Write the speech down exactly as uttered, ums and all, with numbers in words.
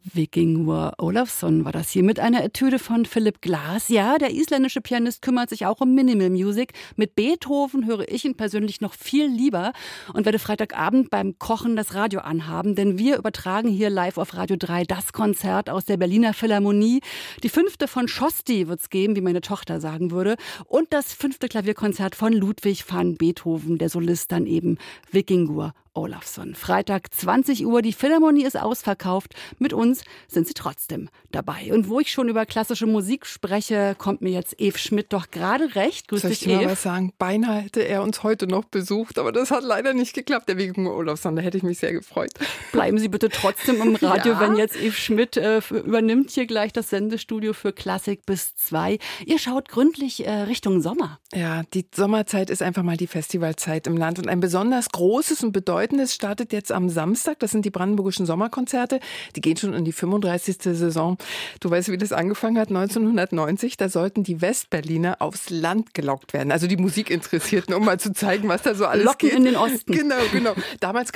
Vikingur Ólafsson war das hier mit einer Etüde von Philip Glass. Ja, der isländische Pianist kümmert sich auch um Minimal Music. Mit Beethoven höre ich ihn persönlich noch viel lieber und werde Freitagabend beim Kochen das Radio anhaben, denn wir übertragen hier live auf Radio drei das Konzert aus der Berliner Philharmonie. Die fünfte von Schosti wird's geben, wie meine Tochter sagen würde, und das fünfte Klavierkonzert von Ludwig van Beethoven, der Solist dann eben Vikingur Ólafsson. Freitag zwanzig Uhr, die Philharmonie ist ausverkauft. Mit uns sind sie trotzdem dabei. Und wo ich schon über klassische Musik spreche, kommt mir jetzt Eve Schmidt doch gerade recht. Grüß Soll dich, ich dir mal Eve. was sagen? Beinahe hätte er uns heute noch besucht, aber das hat leider nicht geklappt, der Vikingur Ólafsson. Da hätte ich mich sehr gefreut. Bleiben Sie bitte trotzdem im Radio, Ja. wenn jetzt Eve Schmidt äh, übernimmt hier gleich das Sendestudio für Klassik bis zwei. Ihr schaut gründlich äh, Richtung Sommer. Ja, die Sommerzeit ist einfach mal die Festivalzeit im Land. Und ein besonders großes und bedeutendes startet jetzt am Samstag. Das sind die Brandenburgischen Sommerkonzerte. Die gehen schon in die fünfunddreißigste Saison. Du weißt, wie das angefangen hat? neunzehnhundertneunzig. Da sollten die Westberliner aufs Land gelockt werden. Also die Musikinteressierten, um mal zu zeigen, was da so alles Locken geht. in den Osten. Genau, genau. Damals